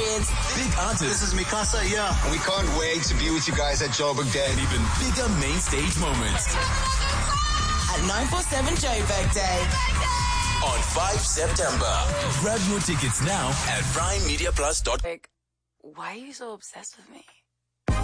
experience big artists. This is Mikasa, yeah. And we can't wait to be with you guys at Joburg Day. And even bigger main stage moments. At 947 Joburg Day. On 5 September. Grab your tickets now at primeMediaPlus.com. Why are you so obsessed with me?